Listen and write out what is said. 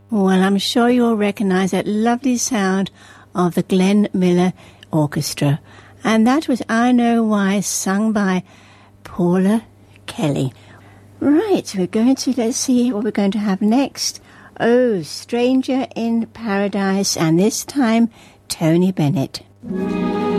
Well, I'm sure you'll recognise that lovely sound of the Glenn Miller Orchestra. And that was I Know Why, sung by Paula Kelly. Right, let's see what we're going to have next. Oh, Stranger in Paradise, and this time Tony Bennett.